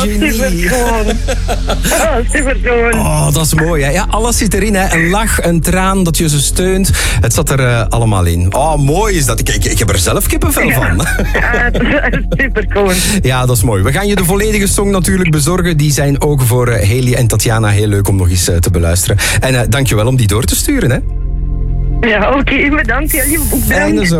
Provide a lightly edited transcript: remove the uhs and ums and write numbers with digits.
genie. Supertoon. Oh, dat is mooi, hè? Ja, alles zit erin, hè. Een lach, een traan, dat je ze steunt. Het zat er allemaal in. Oh, mooi is dat. Ik heb er zelf kippenvel van. Supercool. Ja, dat is mooi. We gaan je de volledige song natuurlijk bezorgen. Die zijn ook voor Hayley en Tatjana heel leuk om nog eens te beluisteren. En dankjewel om die door te sturen, hè. Ja, oké, bedankt. Ja, lieve boek, bedankt. Fijne zo.